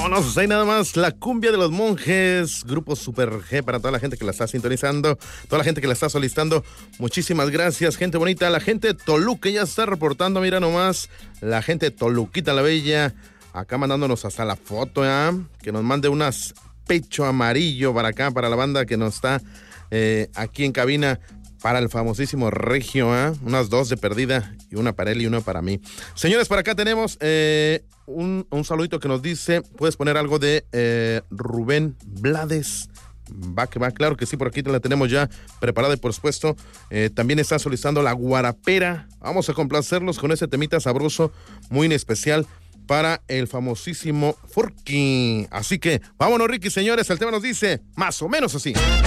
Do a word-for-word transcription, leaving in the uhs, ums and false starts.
Vámonos, ahí nada más, la cumbia de los monjes, grupo Super G, para toda la gente que la está sintonizando, toda la gente que la está solicitando, muchísimas gracias, gente bonita, la gente de Toluca ya está reportando, mira nomás, la gente de Toluquita la Bella, acá mandándonos hasta la foto, ¿eh? Que nos mande unas pecho amarillo para acá, para la banda que nos está eh, aquí en cabina, para el famosísimo Regio, ¿eh? Unas dos de perdida y una para él y una para mí. Señores, por acá tenemos eh, un, un saludito que nos dice, puedes poner algo de eh, Rubén Blades. Va que va, claro que sí, por aquí la tenemos ya preparada y por supuesto eh, también está solicitando la guarapera. Vamos a complacerlos con ese temita sabroso, muy en especial para el famosísimo Forky. Así que vámonos, Ricky, señores, el tema nos dice más o menos así.